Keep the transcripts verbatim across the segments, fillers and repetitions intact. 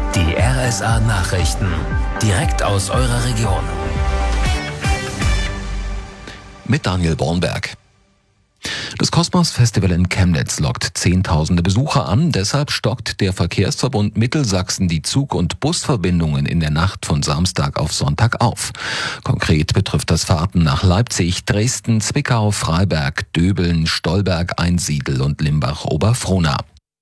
Die R S A-Nachrichten. Direkt aus eurer Region. Mit Daniel Bornberg. Das Kosmos-Festival in Chemnitz lockt Zehntausende Besucher an. Deshalb stockt der Verkehrsverbund Mittelsachsen die Zug- und Busverbindungen in der Nacht von Samstag auf Sonntag auf. Konkret betrifft das Fahrten nach Leipzig, Dresden, Zwickau, Freiberg, Döbeln, Stolberg, Einsiedl und Limbach-Oberfrohna.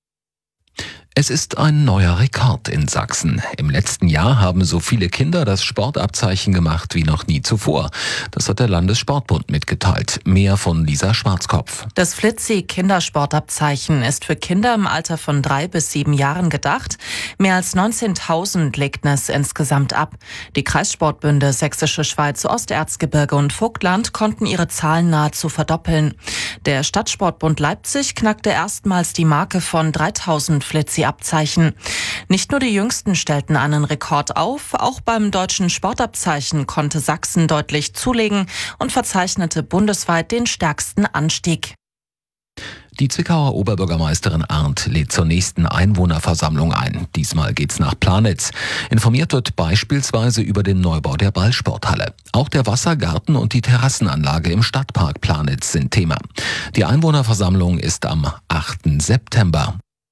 Es ist ein neuer Rekord in Sachsen. Im letzten Jahr haben so viele Kinder das Sportabzeichen gemacht wie noch nie zuvor. Das hat der Landessportbund mitgeteilt. Mehr von Lisa Schwarzkopf. Das Flitzi-Kindersportabzeichen ist für Kinder im Alter von drei bis sieben Jahren gedacht. Mehr als neunzehntausend legten es insgesamt ab. Die Kreissportbünde Sächsische Schweiz, Osterzgebirge und Vogtland konnten ihre Zahlen nahezu verdoppeln. Der Stadtsportbund Leipzig knackte erstmals die Marke von dreitausend Flitzi-Abzeichen. Nicht nur die Jüngsten stellten einen Rekord auf, auch beim deutschen Sportabzeichen konnte Sachsen deutlich zulegen und verzeichnete bundesweit den stärksten Anstieg. Die Zwickauer Oberbürgermeisterin Arndt lädt zur nächsten Einwohnerversammlung ein. Diesmal geht's nach Planitz. Informiert wird beispielsweise über den Neubau der Ballsporthalle. Auch der Wassergarten und die Terrassenanlage im Stadtpark Planitz sind Thema. Die Einwohnerversammlung ist am achten September.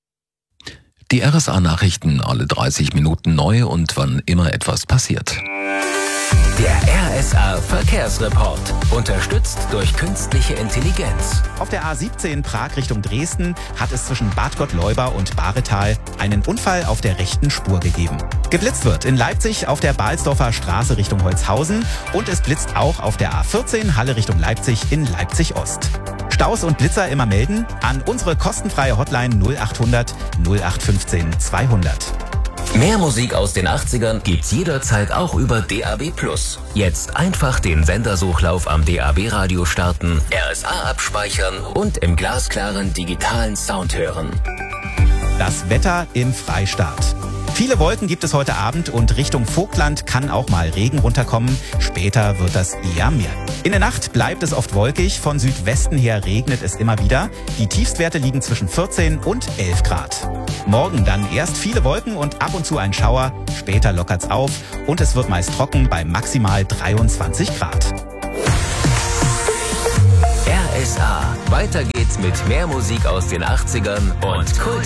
Die R S A-Nachrichten alle dreißig Minuten neu und wann immer etwas passiert. Der R S A-Verkehrsreport. Unterstützt durch künstliche Intelligenz. Auf der A siebzehn Prag Richtung Dresden hat es zwischen Bad Gottleuba und Baretal einen Unfall auf der rechten Spur gegeben. Geblitzt wird in Leipzig auf der Balsdorfer Straße Richtung Holzhausen und es blitzt auch auf der A vierzehn Halle Richtung Leipzig in Leipzig-Ost. Staus und Blitzer immer melden an unsere kostenfreie Hotline null achthundert null acht fünfzehn zweihundert. Mehr Musik aus den achtzigern gibt's jederzeit auch über D A B plus. Jetzt einfach den Sendersuchlauf am D A B-Radio starten, R S A abspeichern und im glasklaren digitalen Sound hören. Das Wetter im Freistaat. Viele Wolken gibt es heute Abend und Richtung Vogtland kann auch mal Regen runterkommen. Später wird das eher mehr. In der Nacht bleibt es oft wolkig. Von Südwesten her regnet es immer wieder. Die Tiefstwerte liegen zwischen vierzehn und elf Grad. Morgen dann erst viele Wolken und ab und zu ein Schauer. Später lockert's auf und es wird meist trocken bei maximal dreiundzwanzig Grad. R S A. Weiter geht's mit mehr Musik aus den achtzigern und Kult.